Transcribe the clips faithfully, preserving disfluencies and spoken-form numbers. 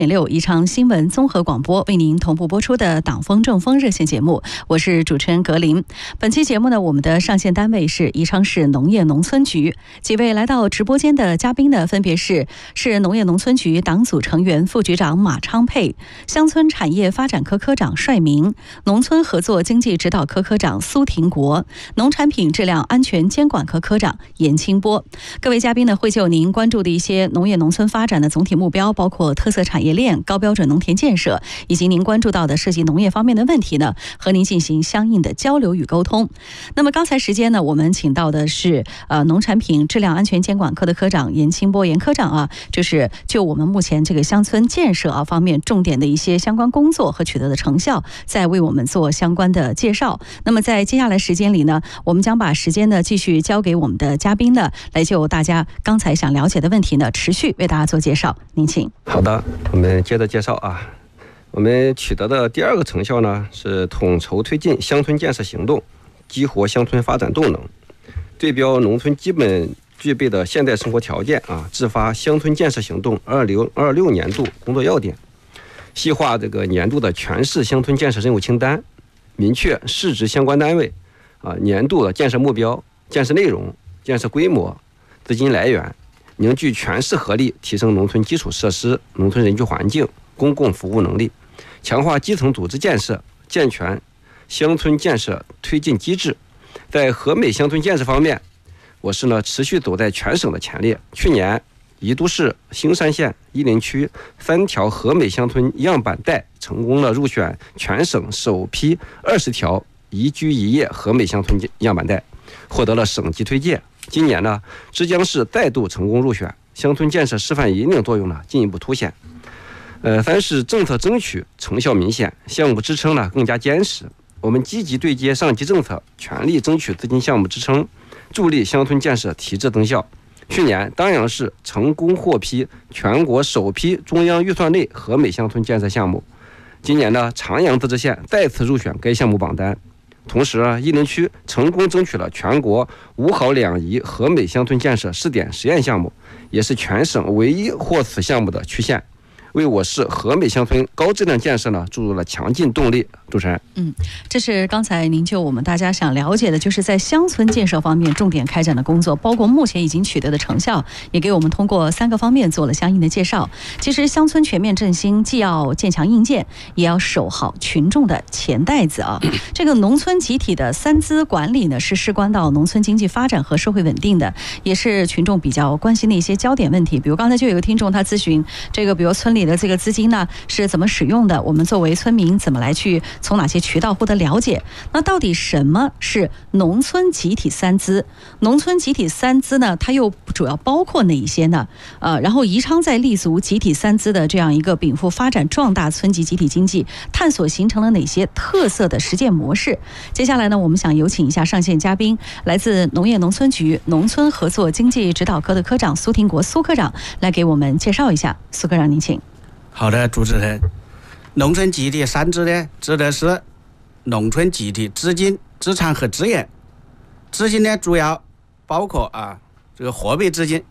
点六宜昌新闻综合广播为您同步播出的党风政风热线节目，我是主持人格林。本期节目呢，我们的上线单位是宜昌市农业农村局。几位来到直播间的嘉宾呢，分别是市农业农村局党组成员、副局长马昌沛，乡村产业发展科科长帅明，农村合作经济指导科科长苏廷国，农产品质量安全监管科科长严清波。各位嘉宾呢，会就您关注的一些农业农村发展的总体目标，包括特色产业链、高标准农田建设，以及您关注到的涉及农业方面的问题呢，和您进行相应的交流与沟通。那么刚才时间呢，我们请到的是呃农产品质量安全监管科的科长严清波严科长啊，就是就我们目前这个乡村建设啊方面重点的一些相关工作和取得的成效，在为我们做相关的介绍。那么在接下来时间里呢，我们将把时间呢继续交给我们的嘉宾呢，来就大家刚才想了解的问题呢，持续为大家做介绍。您请。 好的，我们接着介绍啊。我们取得的第二个成效呢，是统筹推进乡村建设行动，激活乡村发展动能，对标农村基本具备的现代生活条件啊，制发乡村建设行动二零二六年度工作要点，细化这个年度的全市乡村建设任务清单，明确市直相关单位啊年度的建设目标、建设内容、建设规模、资金来源，凝聚全市合力，提升农村基础设施、农村人居环境、公共服务能力，强化基层组织建设，健全乡村建设推进机制。在和美乡村建设方面，我市呢持续走在全省的前列。去年，宜都市、兴山县、伊林区三条和美乡村样板带成功了入选全省首批二十条宜居宜业和美乡村样板带，获得了省级推介。今年呢，枝江市再度成功入选，乡村建设示范引领作用呢进一步凸显。呃，三是政策争取成效明显，项目支撑呢更加坚实。我们积极对接上级政策，全力争取资金项目支撑，助力乡村建设提质增效。去年，当阳市成功获批全国首批中央预算内和美乡村建设项目。今年呢，长阳自治县再次入选该项目榜单。同时啊，伊林区成功争取了全国五好两宜和美乡村建设试点实验项目，也是全省唯一获此项目的区县，为我市和美乡村高质量建设呢注入了强劲动力。主持人， 嗯，这是刚才您就我们大家想了解的，就是在乡村建设方面重点开展的工作，包括目前已经取得的成效，也给我们通过三个方面做了相应的介绍。其实乡村全面振兴，既要建强硬件，也要守好群众的钱袋子啊。这个农村集体的三资管理呢，是事关到农村经济发展和社会稳定的，也是群众比较关心的一些焦点问题。比如刚才就有个听众他咨询这个，比如村里的这个资金呢是怎么使用的，我们作为村民怎么来去从哪些渠道获得了解？那到底什么是农村集体三资？农村集体三资呢，它又主要包括哪一些呢？呃，然后宜昌在立足集体三资的这样一个禀赋发展壮大村级集体经济，探索形成了哪些特色的实践模式？接下来呢，我们想有请一下上线嘉宾，来自农业农村局农村合作经济指导科的科长苏廷国苏科长来给我们介绍一下。苏科长，您请。 好的，主持人。农村集体三资呢，指的是农村集体资金、资产和资源。资金呢，主要包括啊这个货币资金；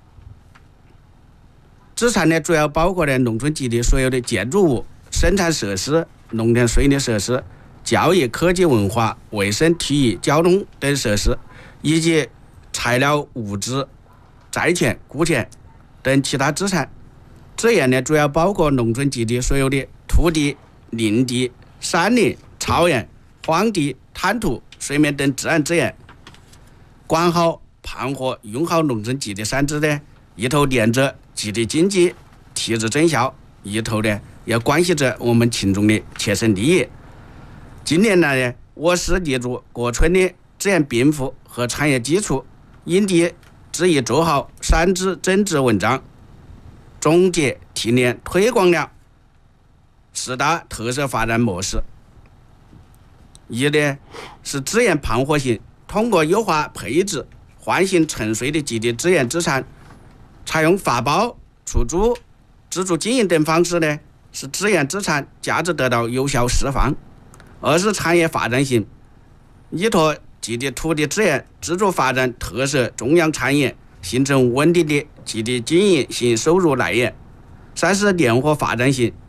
资产呢，主要包括呢农村集体所有的建筑物、生产设施、农田水利设施、教育、科技、文化、卫生、体育、交通等设施，以及材料、物资、债权、股权等其他资产。资源呢，主要包括农村集体所有的土地、林地、山林、草原、荒地、滩涂、水面等自然资源。管好、盘活、用好农村集体三资呢，一头连着集体经济提质增效，一头呢也关系着我们群众的切身利益。近年来呢，我市立足各村的资源禀赋和产业基础，因地制宜做好三资增值文章，总结提炼推广了四大特色发展模式。一呢是资源盘活型，通过优化配置、唤醒沉睡的集体资源资产，采用发包、出租、自主经营等方式呢，使资源资产价值得到有效释放。二是产业发展型，依托集体土地资源自主发展特色中央产业，形成稳定的集体经营性收入来源。 三是联合发展型。